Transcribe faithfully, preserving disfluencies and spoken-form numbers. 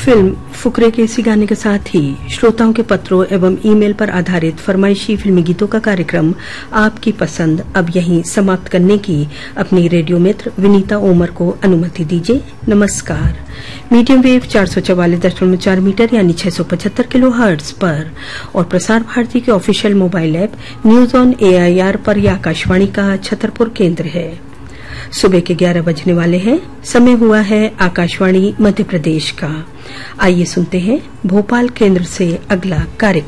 Film Fukrey के इसी गाने के साथ ही श्रोताओं के पत्रों एवं ईमेल पर आधारित फरमाइशी फिल्मी गीतों का कार्यक्रम आपकी पसंद अब यहीं समाप्त करने की अपनी रेडियो मित्र विनीता ओमर को अनुमति दीजिए। नमस्कार। मीडियम वेव चार सौ चवालीस दशमलव चार मीटर यानी छह सौ पचहत्तर किलो हर्ट्ज पर और प्रसार भारती के official mobile app news on AIR पर यह आकाशवाणी का छतरपुर केंद्र है। सुबह के ग्यारह बजने वाले हैं। समय हुआ है आकाशवाणी मध्य प्रदेश का। आइए सुनते हैं भोपाल केंद्र से अगला कार्यक्रम।